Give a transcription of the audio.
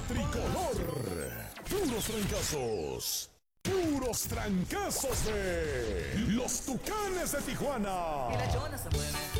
tricolor. Puros trancazos. Puros trancazos de los Tucanes de Tijuana. Y la chona se mueve.